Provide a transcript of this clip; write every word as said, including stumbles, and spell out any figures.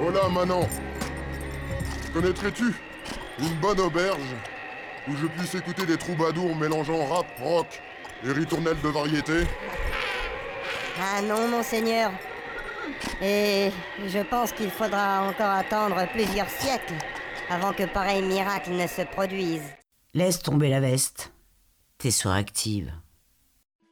Voilà, Manan. Connaîtrais-tu une bonne auberge où je puisse écouter des troubadours mélangeant rap, rock et ritournelles de variété? Ah non, monseigneur. Et je pense qu'il faudra encore attendre plusieurs siècles avant que pareil miracle ne se produise. Laisse tomber la veste. T'es suractive.